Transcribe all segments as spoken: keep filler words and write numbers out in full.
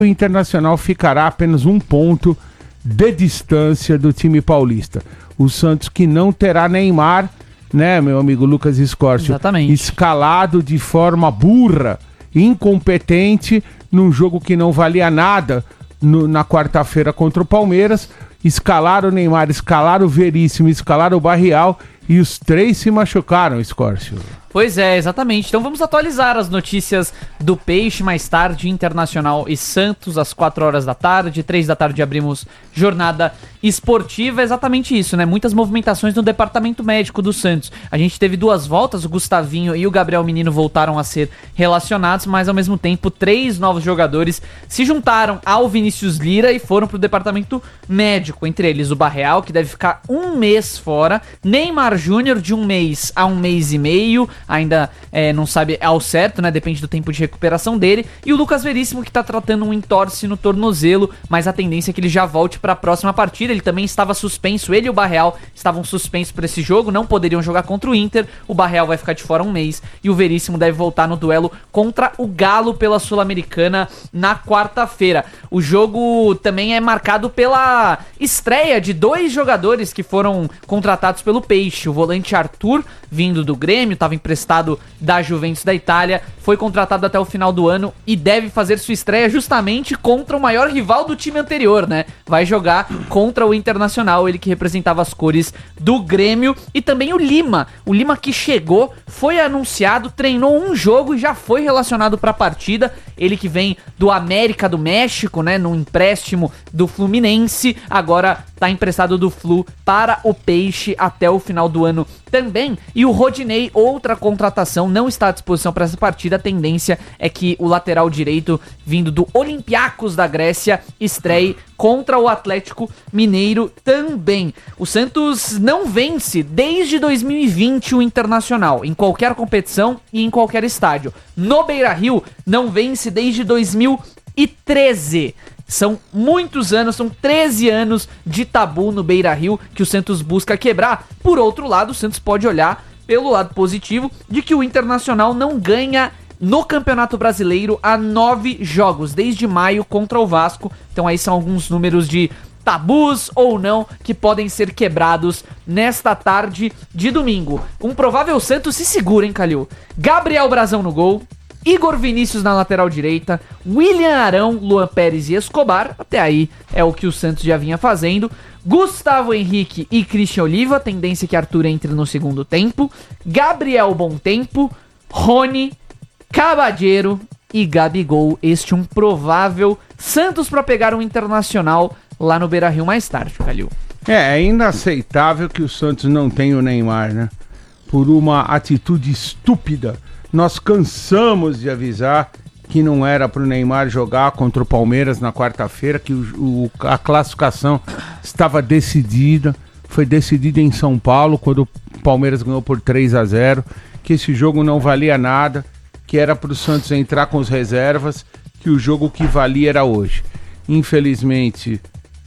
o Internacional ficará apenas um ponto de distância do time paulista. O Santos que não terá Neymar, né, meu amigo Lucas Escórcio? Exatamente. Escalado de forma burra, incompetente, num jogo que não valia nada no, na quarta-feira contra o Palmeiras. Escalaram o Neymar, escalaram o Veríssimo, escalaram o Barrial e os três se machucaram, Escórcio. Pois é, exatamente. Então vamos atualizar as notícias do Peixe mais tarde, Internacional e Santos, às quatro horas da tarde, três da tarde abrimos jornada esportiva, exatamente isso, né? Muitas movimentações no departamento médico do Santos. A gente teve duas voltas, o Gustavinho e o Gabriel Menino voltaram a ser relacionados, mas ao mesmo tempo três novos jogadores se juntaram ao Vinícius Lira e foram pro departamento médico, entre eles o Barreal, que deve ficar um mês fora, Neymar Júnior de um mês a um mês e meio, ainda é, não sabe ao certo, né? Depende do tempo de recuperação dele. E o Lucas Veríssimo, que tá tratando um entorse no tornozelo, mas a tendência é que ele já volte para a próxima partida. Ele também estava suspenso, ele e o Barreal estavam suspensos por esse jogo, não poderiam jogar contra o Inter. O Barreal vai ficar de fora um mês e o Veríssimo deve voltar no duelo contra o Galo pela Sul-Americana na quarta-feira. O jogo também é marcado pela estreia de dois jogadores que foram contratados pelo Peixe. O volante Arthur, vindo do Grêmio, estava emprestado da Juventus da Itália, foi contratado até o final do ano e deve fazer sua estreia justamente contra o maior rival do time anterior, né? Vai jogar contra o Internacional, ele que representava as cores do Grêmio. E também o Lima, o Lima que chegou, foi anunciado, treinou um jogo e já foi relacionado para a partida. Ele que vem do América do México, né, num empréstimo do Fluminense, agora tá emprestado do Flu para o Peixe até o final do ano também. E o Rodinei, outra contratação, não está à disposição para essa partida. A tendência é que o lateral direito, vindo do Olympiacos da Grécia, estreie contra o Atlético Mineiro também. O Santos não vence desde dois mil e vinte o Internacional, em qualquer competição e em qualquer estádio. No Beira-Rio, não vence desde dois mil e treze. São muitos anos, são treze anos de tabu no Beira-Rio que o Santos busca quebrar. Por outro lado, o Santos pode olhar pelo lado positivo de que o Internacional não ganha no Campeonato Brasileiro há nove jogos, desde maio contra o Vasco. Então aí são alguns números de tabus ou não que podem ser quebrados nesta tarde de domingo. Um provável Santos se segura, hein, Calil? Gabriel Brazão no gol, Igor Vinícius na lateral direita, William Arão, Luan Pérez e Escobar, até aí é o que o Santos já vinha fazendo, Gustavo Henrique e Christian Oliva, tendência que Arthur entre no segundo tempo, Gabriel Bontempo, Rony, Cabadeiro e Gabigol, este um provável Santos para pegar um Internacional lá no Beira-Rio mais tarde, Calil. É, é inaceitável que o Santos não tenha o Neymar, né? Por uma atitude estúpida. Nós cansamos de avisar que não era para o Neymar jogar contra o Palmeiras na quarta-feira, que o, o, a classificação estava decidida, foi decidida em São Paulo, quando o Palmeiras ganhou por três a zero, que esse jogo não valia nada, que era para o Santos entrar com as reservas, que o jogo que valia era hoje. Infelizmente,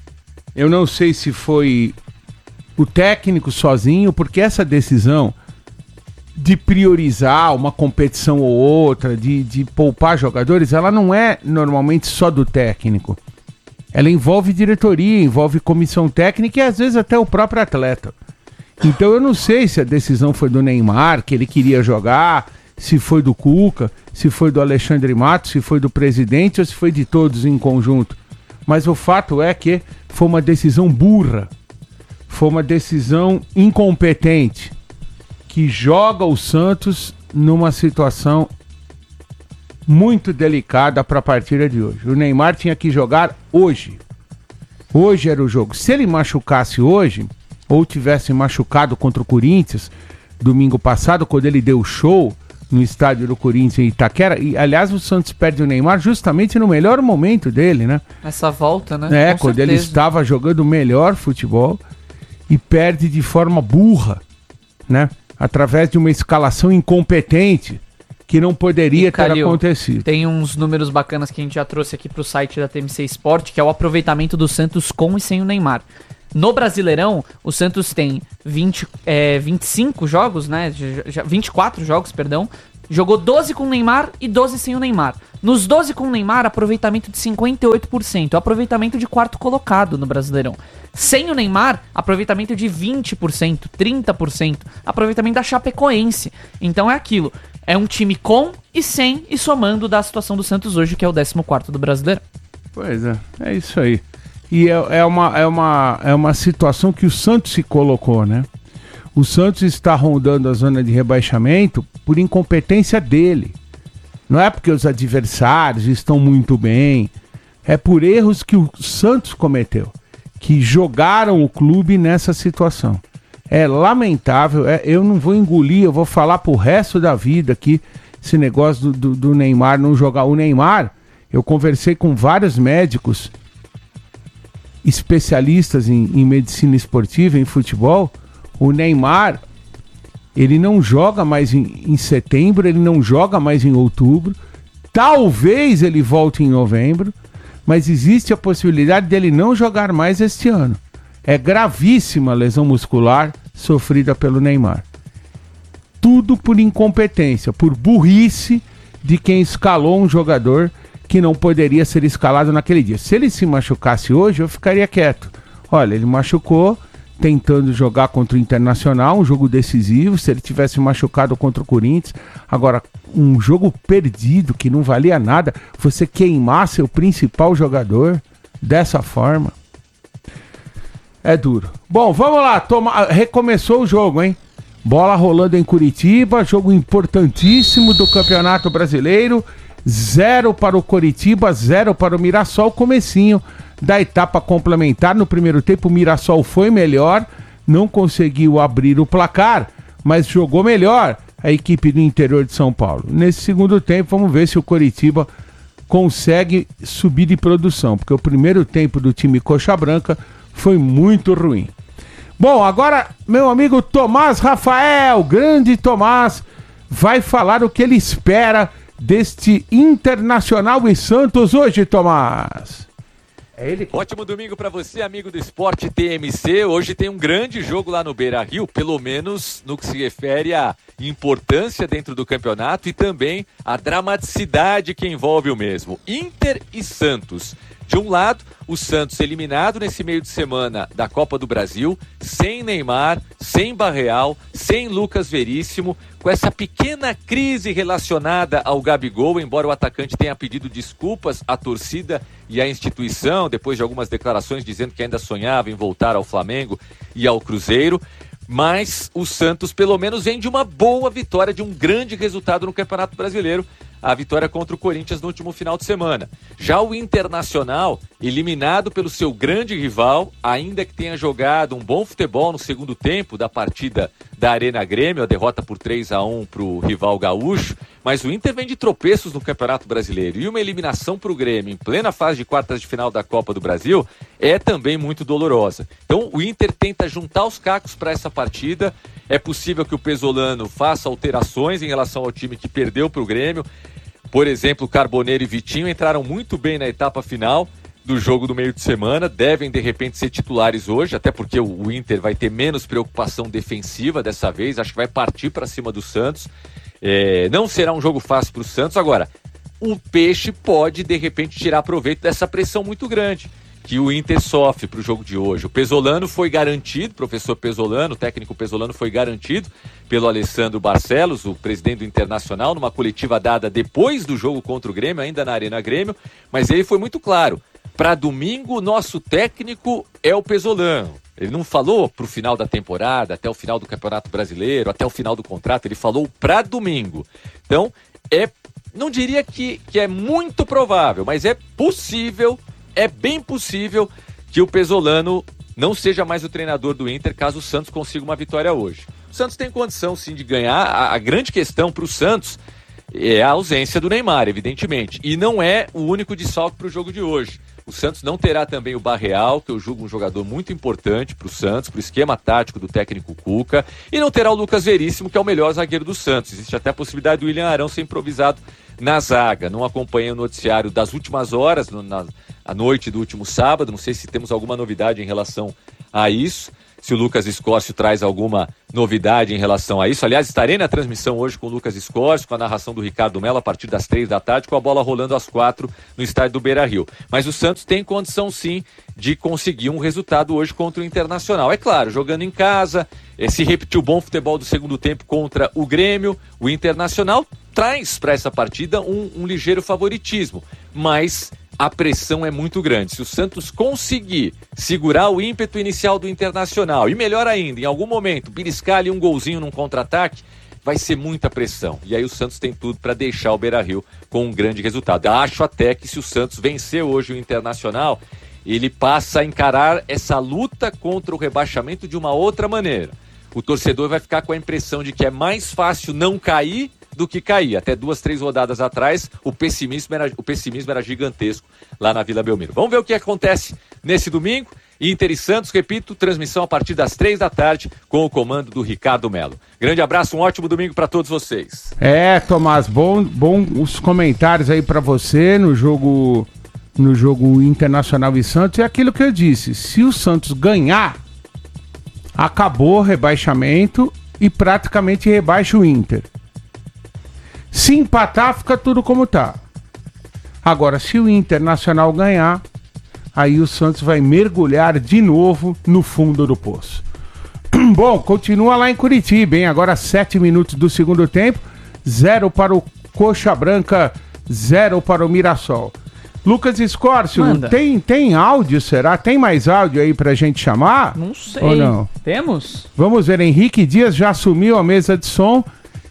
eu não sei se foi o técnico sozinho, porque essa decisão de priorizar uma competição ou outra, de, de poupar jogadores, ela não é normalmente só do técnico. Ela envolve diretoria, envolve comissão técnica e às vezes até o próprio atleta. Então eu não sei se a decisão foi do Neymar, que ele queria jogar, se foi do Cuca, se foi do Alexandre Matos, se foi do presidente ou se foi de todos em conjunto. Mas o fato é que foi uma decisão burra, foi uma decisão incompetente, que joga o Santos numa situação muito delicada para a partida de hoje. O Neymar tinha que jogar hoje. Hoje era o jogo. Se ele machucasse hoje, ou tivesse machucado contra o Corinthians, domingo passado, quando ele deu show no estádio do Corinthians em Itaquera, e aliás o Santos perde o Neymar justamente no melhor momento dele, né? Essa volta, né? É, Com quando certeza. ele estava jogando o melhor futebol e perde de forma burra, né? Através de uma escalação incompetente que não poderia E, Calil, ter acontecido. Tem uns números bacanas que a gente já trouxe aqui pro site da T M C Sport, que é o aproveitamento do Santos com e sem o Neymar. No Brasileirão, o Santos tem vinte, é, vinte e cinco jogos, né? Já, vinte e quatro jogos, perdão. Jogou doze com o Neymar e doze sem o Neymar. Nos doze com o Neymar, aproveitamento de cinquenta e oito por cento. Aproveitamento de quarto colocado no Brasileirão. Sem o Neymar, aproveitamento de vinte por cento, trinta por cento. Aproveitamento da Chapecoense. Então é aquilo. É um time com e sem e somando da situação do Santos hoje, que é o décimo quarto do Brasileirão. Pois é, é isso aí. E é, é, uma, é, uma, é uma situação que o Santos se colocou, né? O Santos está rondando a zona de rebaixamento por incompetência dele. Não é porque os adversários estão muito bem. É por erros que o Santos cometeu, que jogaram o clube nessa situação. É lamentável, é, eu não vou engolir, eu vou falar pro resto da vida aqui esse negócio do, do, do Neymar não jogar. O Neymar, eu conversei com vários médicos especialistas em, em medicina esportiva, em futebol. O Neymar, ele não joga mais em, em setembro, ele não joga mais em outubro. Talvez ele volte em novembro, mas existe a possibilidade dele não jogar mais este ano. É gravíssima a lesão muscular sofrida pelo Neymar. Tudo por incompetência, por burrice de quem escalou um jogador que não poderia ser escalado naquele dia. Se ele se machucasse hoje, eu ficaria quieto. Olha, ele machucou tentando jogar contra o Internacional, um jogo decisivo. Se ele tivesse machucado contra o Corinthians, agora um jogo perdido que não valia nada, você queimar seu principal jogador dessa forma, é duro. Bom, vamos lá, toma... recomeçou o jogo, hein? Bola rolando em Curitiba, jogo importantíssimo do Campeonato Brasileiro. Zero para o Coritiba, zero para o Mirassol. Comecinho da etapa complementar. No primeiro tempo o Mirassol foi melhor, não conseguiu abrir o placar, mas jogou melhor a equipe do interior de São Paulo. Nesse segundo tempo vamos ver se o Coritiba consegue subir de produção, porque o primeiro tempo do time Coxa Branca foi muito ruim. Bom, agora meu amigo Tomás Rafael, grande Tomás, vai falar o que ele espera deste Internacional e Santos hoje, Tomás. É ele que... Ótimo domingo para você, amigo do Esporte T M C. Hoje tem um grande jogo lá no Beira-Rio, pelo menos no que se refere à importância dentro do campeonato e também a dramaticidade que envolve o mesmo. Inter e Santos. De um lado, o Santos eliminado nesse meio de semana da Copa do Brasil, sem Neymar, sem Barreal, sem Lucas Veríssimo, com essa pequena crise relacionada ao Gabigol, embora o atacante tenha pedido desculpas à torcida e à instituição, depois de algumas declarações dizendo que ainda sonhava em voltar ao Flamengo e ao Cruzeiro. Mas o Santos pelo menos vem de uma boa vitória, de um grande resultado no Campeonato Brasileiro, a vitória contra o Corinthians no último final de semana. Já o Internacional, eliminado pelo seu grande rival, ainda que tenha jogado um bom futebol no segundo tempo da partida da Arena Grêmio, a derrota por três a um para o rival gaúcho, mas o Inter vem de tropeços no Campeonato Brasileiro e uma eliminação para o Grêmio em plena fase de quartas de final da Copa do Brasil é também muito dolorosa. Então o Inter tenta juntar os cacos para essa partida. É possível que o Pesolano faça alterações em relação ao time que perdeu para o Grêmio. Por exemplo, Carboneiro e Vitinho entraram muito bem na etapa final do jogo do meio de semana, devem de repente ser titulares hoje, até porque o Inter vai ter menos preocupação defensiva dessa vez, acho que vai partir para cima do Santos. É, não será um jogo fácil para o Santos. Agora, o Peixe pode de repente tirar proveito dessa pressão muito grande que o Inter sofre para o jogo de hoje. O Pesolano foi garantido, professor Pesolano, o técnico Pesolano foi garantido pelo Alessandro Barcelos, o presidente do Internacional, numa coletiva dada depois do jogo contra o Grêmio, ainda na Arena Grêmio, mas ele foi muito claro. Para domingo, nosso técnico é o Pesolano. Ele não falou para o final da temporada, até o final do Campeonato Brasileiro, até o final do contrato, ele falou para domingo. Então, é, não diria que, que é muito provável, mas é possível, é bem possível que o Pesolano não seja mais o treinador do Inter caso o Santos consiga uma vitória hoje. O Santos tem condição sim de ganhar. A, a grande questão para o Santos é a ausência do Neymar, evidentemente. E não é o único desfalque para o jogo de hoje. O Santos não terá também o Barreal, que eu julgo um jogador muito importante para o Santos, para o esquema tático do técnico Cuca. E não terá o Lucas Veríssimo, que é o melhor zagueiro do Santos. Existe até a possibilidade do William Arão ser improvisado na zaga. Não acompanhei o noticiário das últimas horas, no, na a noite do último sábado. Não sei se temos alguma novidade em relação a isso. se o Lucas Escócio traz alguma novidade em relação a isso. Aliás, estarei na transmissão hoje com o Lucas Escócio, com a narração do Ricardo Mello a partir das três da tarde, com a bola rolando às quatro no estádio do Beira-Rio. Mas o Santos tem condição sim de conseguir um resultado hoje contra o Internacional. É claro, jogando em casa, se repetiu o bom futebol do segundo tempo contra o Grêmio, o Internacional traz para essa partida um, um ligeiro favoritismo, mas a pressão é muito grande. Se o Santos conseguir segurar o ímpeto inicial do Internacional e, melhor ainda, em algum momento, beliscar ali um golzinho num contra-ataque, vai ser muita pressão. E aí o Santos tem tudo para deixar o Beira-Rio com um grande resultado. Acho até que se o Santos vencer hoje o Internacional, ele passa a encarar essa luta contra o rebaixamento de uma outra maneira. O torcedor vai ficar com a impressão de que é mais fácil não cair do que cair. Até duas, três rodadas atrás, o pessimismo era, o pessimismo era gigantesco lá na Vila Belmiro. Vamos ver o que acontece nesse domingo. Inter e Santos, repito, transmissão a partir das três da tarde com o comando do Ricardo Mello. Grande abraço, um ótimo domingo para todos vocês. É, Tomás, bom, bom os comentários aí para você no jogo, no jogo Internacional e Santos. É aquilo que eu disse, se o Santos ganhar, acabou o rebaixamento e praticamente rebaixa o Inter. Se empatar, fica tudo como tá. Agora, se o Internacional ganhar, aí o Santos vai mergulhar de novo no fundo do poço. Bom, continua lá em Curitiba, hein? Agora sete minutos do segundo tempo, zero para o Coxa Branca, zero para o Mirassol. Lucas Escócio, tem, tem áudio, será? Tem mais áudio aí pra gente chamar? Não sei. Ou não? Temos? Vamos ver, Henrique Dias já assumiu a mesa de som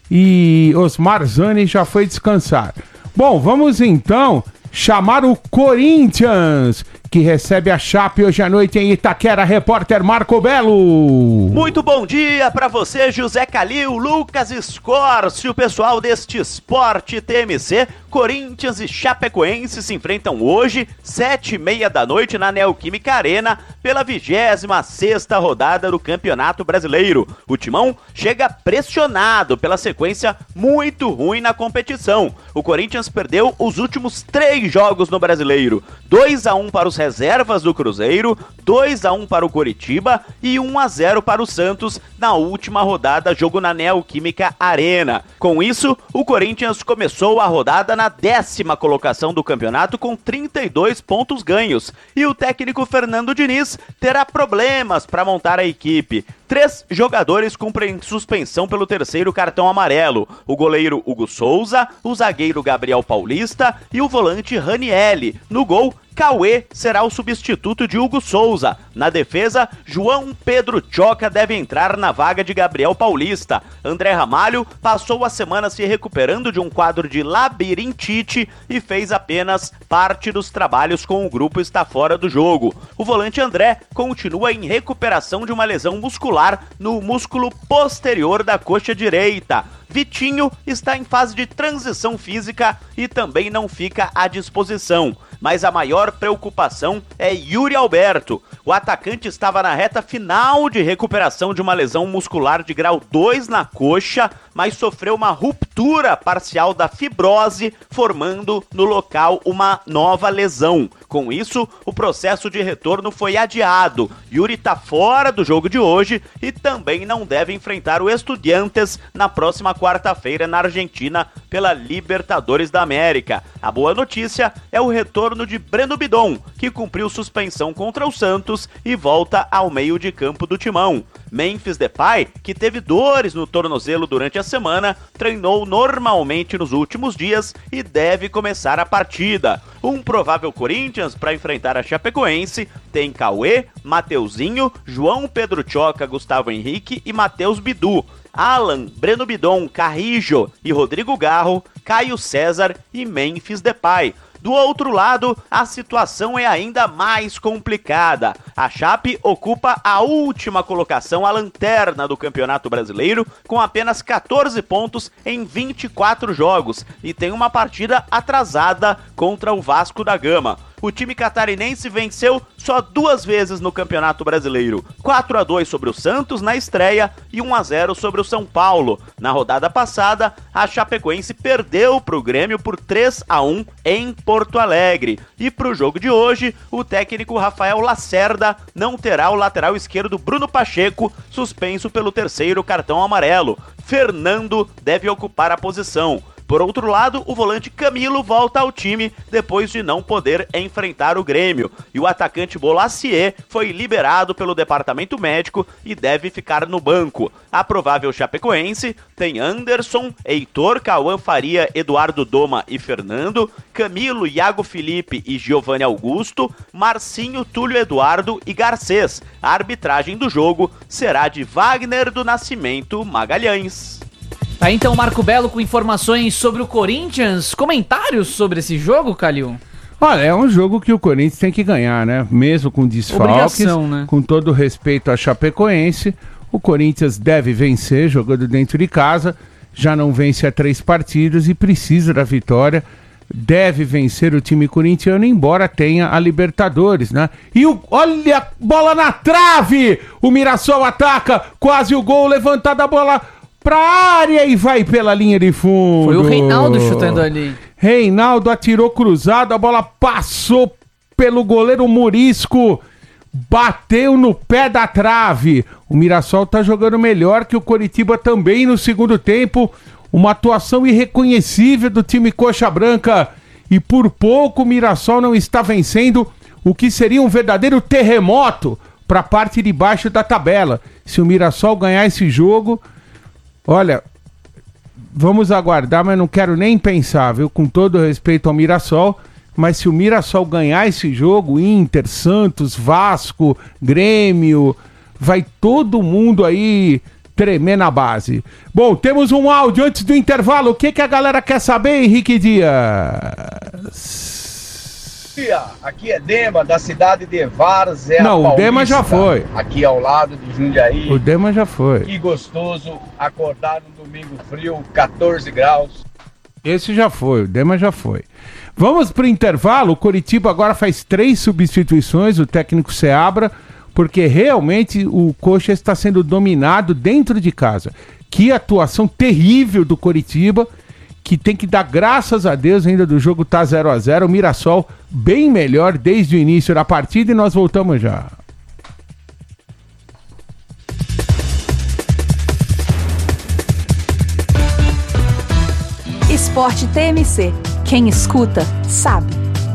e Osmar Zani já foi descansar. Bom, vamos então chamar o Corinthians, que recebe a Chape hoje à noite em Itaquera. Repórter Marco Belo. Muito bom dia para você, José Calil, Lucas Escócio, pessoal deste Esporte T M C. Corinthians e Chapecoense se enfrentam hoje, sete e meia da noite, na Neoquímica Arena, pela vigésima sexta rodada do Campeonato Brasileiro. O Timão chega pressionado pela sequência muito ruim na competição. O Corinthians perdeu os últimos três jogos no Brasileiro. dois a um para os reservas do Cruzeiro, dois a um para o Coritiba e um a zero para o Santos na última rodada, jogo na Neoquímica Arena. Com isso, o Corinthians começou a rodada na décima colocação do campeonato com trinta e dois pontos ganhos, e o técnico Fernando Diniz terá problemas para montar a equipe. Três jogadores cumprem suspensão pelo terceiro cartão amarelo: o goleiro Hugo Souza, o zagueiro Gabriel Paulista e o volante Ranielli. No gol, Cauê será o substituto de Hugo Souza. Na defesa, João Pedro Choca deve entrar na vaga de Gabriel Paulista. André Ramalho passou a semana se recuperando de um quadro de labirintite e fez apenas parte dos trabalhos com o grupo, está fora do jogo. O volante André continua em recuperação de uma lesão muscular no músculo posterior da coxa direita. Vitinho está em fase de transição física e também não fica à disposição. Mas a maior preocupação é Yuri Alberto. O atacante estava na reta final de recuperação de uma lesão muscular de grau dois na coxa, mas sofreu uma ruptura parcial da fibrose, formando no local uma nova lesão. Com isso, o processo de retorno foi adiado. Yuri está fora do jogo de hoje e também não deve enfrentar o Estudiantes na próxima quarta-feira na Argentina pela Libertadores da América. A boa notícia é o retorno de Breno Bidon, que cumpriu suspensão contra o Santos e volta ao meio de campo do Timão. Memphis Depay, que teve dores no tornozelo durante a semana, treinou normalmente nos últimos dias e deve começar a partida. Um provável Corinthians para enfrentar a Chapecoense tem Cauê, Mateuzinho, João Pedro Choca, Gustavo Henrique e Matheus Bidu. Alan, Breno Bidon, Carrijo e Rodrigo Garro, Caio César e Memphis Depay. Do outro lado, a situação é ainda mais complicada. A Chape ocupa a última colocação, a lanterna do Campeonato Brasileiro, com apenas catorze pontos em vinte e quatro jogos e tem uma partida atrasada contra o Vasco da Gama. O time catarinense venceu só duas vezes no Campeonato Brasileiro, quatro a dois sobre o Santos na estreia e um a zero sobre o São Paulo. Na rodada passada, a Chapecoense perdeu para o Grêmio por três a um em Porto Alegre. E para o jogo de hoje, o técnico Rafael Lacerda partida não terá o lateral esquerdo Bruno Pacheco, suspenso pelo terceiro cartão amarelo. Fernando deve ocupar a posição. Por outro lado, o volante Camilo volta ao time depois de não poder enfrentar o Grêmio. E o atacante Bolacier foi liberado pelo departamento médico e deve ficar no banco. A provável chapecoense tem Anderson, Heitor, Cauã Faria, Eduardo Doma e Fernando, Camilo, Iago Felipe e Giovanni Augusto, Marcinho, Túlio Eduardo e Garcês. A arbitragem do jogo será de Wagner do Nascimento Magalhães. Tá, então, Marco Belo com informações sobre o Corinthians. Comentários sobre esse jogo, Calil? Olha, é um jogo que o Corinthians tem que ganhar, né? Mesmo com desfalques, Obrigação, né? Com todo respeito à Chapecoense, o Corinthians deve vencer jogando dentro de casa, já não vence há três partidas e precisa da vitória, deve vencer o time corintiano, embora tenha a Libertadores, né? E o, olha a bola na trave! O Mirassol ataca, quase o gol, levantada a bola pra área e vai pela linha de fundo. Foi o Reinaldo chutando ali. Reinaldo atirou cruzado, a bola passou pelo goleiro Murisco, bateu no pé da trave. O Mirassol tá jogando melhor que o Coritiba também no segundo tempo. Uma atuação irreconhecível do time Coxa Branca. E por pouco o Mirassol não está vencendo o que seria um verdadeiro terremoto para a parte de baixo da tabela. Se o Mirassol ganhar esse jogo... Olha, vamos aguardar, mas não quero nem pensar, viu? Com todo respeito ao Mirassol, mas se o Mirassol ganhar esse jogo, Inter, Santos, Vasco, Grêmio, vai todo mundo aí tremer na base. Bom, temos um áudio antes do intervalo. O que, que a galera quer saber, Henrique Dias? Aqui é Dema, da cidade de Várzea Não, Paulista. o Dema já foi. Aqui ao lado de Jundiaí. O Dema já foi. Que gostoso acordar num domingo frio, catorze graus. Esse já foi, o Dema já foi. Vamos pro intervalo. O Coritiba agora faz três substituições, o técnico Seabra, porque realmente o Coxa está sendo dominado dentro de casa. Que atuação terrível do Coritiba, que tem que dar graças a Deus ainda do jogo tá zero a zero. O Mirassol bem melhor desde o início da partida e nós voltamos já. Esporte T M C. Quem escuta, sabe.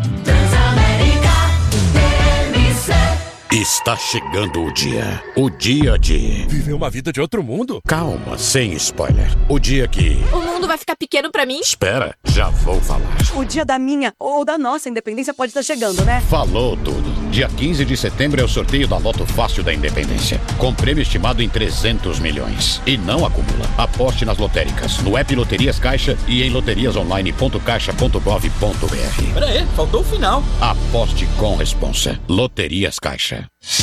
Está chegando o dia. O dia de... Viver uma vida de outro mundo? Calma, sem spoiler. O dia que... O mundo vai ficar pequeno pra mim? Espera, já vou falar. O dia da minha ou da nossa independência pode estar chegando, né? Falou tudo. Dia quinze de setembro é o sorteio da Loto Fácil da Independência. Com prêmio estimado em trezentos milhões. E não acumula. Aposte nas lotéricas, no app Loterias Caixa e em loterias online ponto caixa ponto gov ponto br. Pera aí, faltou o final. Aposte com responsa. Loterias Caixa.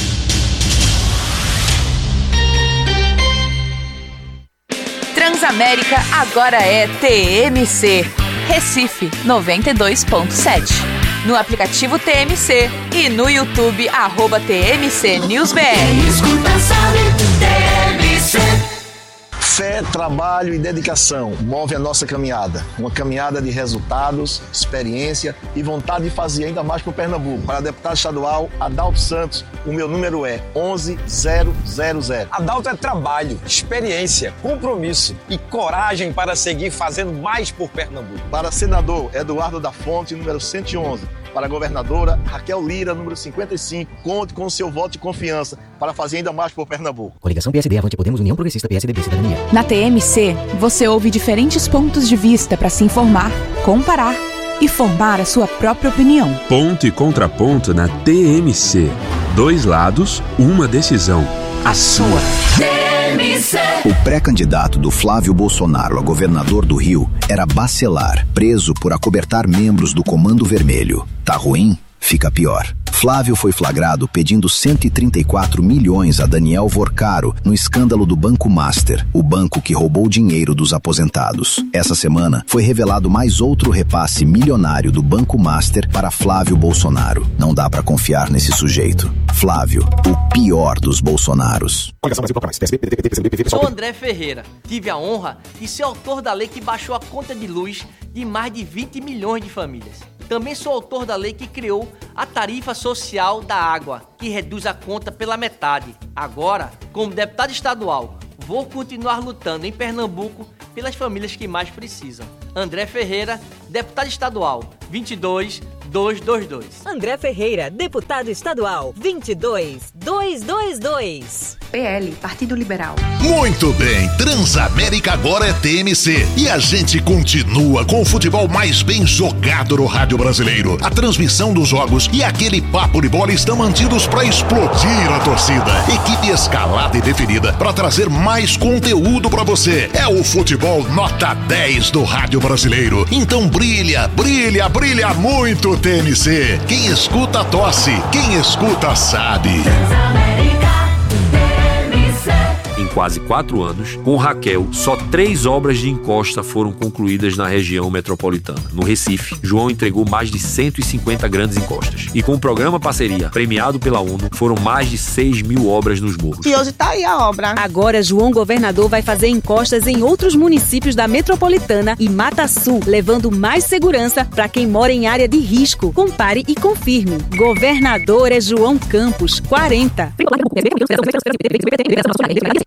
Transamérica agora é T M C. Recife noventa e dois ponto sete. No aplicativo T M C e no YouTube, arroba T M C News B R. Escuta, sabe, T M C. Fé, trabalho e dedicação move a nossa caminhada. Uma caminhada de resultados, experiência e vontade de fazer ainda mais por Pernambuco. Para deputado estadual Adalto Santos, o meu número é onze zero zero zero. Adalto é trabalho, experiência, compromisso e coragem para seguir fazendo mais por Pernambuco. Para senador Eduardo da Fonte, número cento e onze. Para a governadora Raquel Lira, número cinquenta e cinco. Conte com o seu voto de confiança para fazer ainda mais por Pernambuco. Coligação P S D, Avante Podemos, União Progressista, P S D B, Cidadania. Na T M C, você ouve diferentes pontos de vista para se informar, comparar e formar a sua própria opinião. Ponto e contraponto na T M C. Dois lados, uma decisão. A sua. T M C. O pré-candidato do Flávio Bolsonaro a governador do Rio era Bacelar, preso por acobertar membros do Comando Vermelho. Tá ruim? Fica pior. Flávio foi flagrado pedindo cento e trinta e quatro milhões a Daniel Vorcaro no escândalo do Banco Master, o banco que roubou dinheiro dos aposentados. Essa semana foi revelado mais outro repasse milionário do Banco Master para Flávio Bolsonaro. Não dá pra confiar nesse sujeito. Flávio, o pior dos Bolsonaros. Sou André Ferreira. Tive a honra de ser autor da lei que baixou a conta de luz de mais de vinte milhões de famílias. Também sou autor da lei que criou a tarifa social da água, que reduz a conta pela metade. Agora, como deputado estadual, vou continuar lutando em Pernambuco pelas famílias que mais precisam. André Ferreira, deputado estadual, vinte e dois mil duzentos e vinte e dois. André Ferreira, deputado estadual, vinte e dois mil duzentos e vinte e dois. P L, Partido Liberal. Muito bem, Transamérica agora é T M C. E a gente continua com o futebol mais bem jogado no rádio brasileiro. A transmissão dos jogos e aquele papo de bola estão mantidos para explodir a torcida. Equipe escalada e definida para trazer mais conteúdo para você. É o futebol nota dez do rádio brasileiro. Então brilha, brilha, brilha muito, T M C. Quem escuta tosse, quem escuta sabe. Em quase quatro anos, com Raquel, só três obras de encosta foram concluídas na região metropolitana. No Recife, João entregou mais de cento e cinquenta grandes encostas. E com o programa Parceria, premiado pela ONU, foram mais de seis mil obras nos morros. E hoje tá aí a obra. Agora, João Governador vai fazer encostas em outros municípios da metropolitana e Mata Sul, levando mais segurança para quem mora em área de risco. Compare e confirme. Governador é João Campos, quarenta.